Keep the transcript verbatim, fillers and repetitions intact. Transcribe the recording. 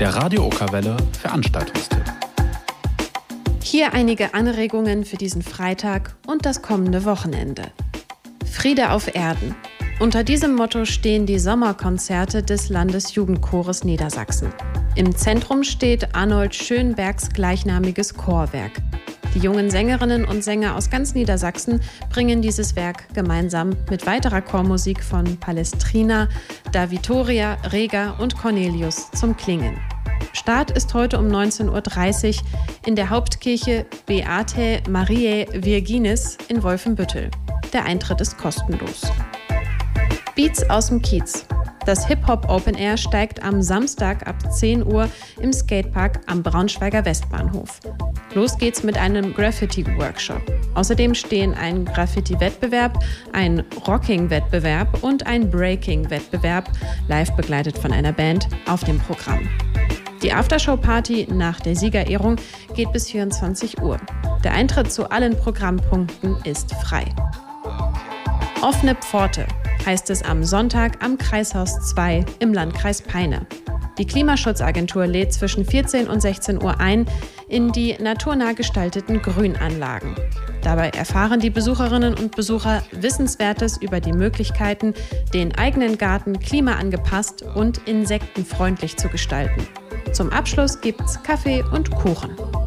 Der Radio Okerwelle Veranstaltungstipp. Hier einige Anregungen für diesen Freitag und das kommende Wochenende. Friede auf Erden. Unter diesem Motto stehen die Sommerkonzerte des Landesjugendchores Niedersachsen. Im Zentrum steht Arnold Schönbergs gleichnamiges Chorwerk. Die jungen Sängerinnen und Sänger aus ganz Niedersachsen bringen dieses Werk gemeinsam mit weiterer Chormusik von Palestrina, Da Vittoria, Rega und Cornelius zum Klingen. Start ist heute um neunzehn Uhr dreißig in der Hauptkirche Beatae Mariae Virginis in Wolfenbüttel. Der Eintritt ist kostenlos. Beats aus dem Kiez. Das Hip-Hop Open Air steigt am Samstag ab zehn Uhr im Skatepark am Braunschweiger Westbahnhof. Los geht's mit einem Graffiti-Workshop. Außerdem stehen ein Graffiti-Wettbewerb, ein Rocking-Wettbewerb und ein Breaking-Wettbewerb, live begleitet von einer Band, auf dem Programm. Die Aftershow-Party nach der Siegerehrung geht bis vierundzwanzig Uhr. Der Eintritt zu allen Programmpunkten ist frei. Offene Pforte heißt es am Sonntag am Kreishaus zwei im Landkreis Peine. Die Klimaschutzagentur lädt zwischen vierzehn und sechzehn Uhr ein in die naturnah gestalteten Grünanlagen. Dabei erfahren die Besucherinnen und Besucher Wissenswertes über die Möglichkeiten, den eigenen Garten klimaangepasst und insektenfreundlich zu gestalten. Zum Abschluss gibt's Kaffee und Kuchen.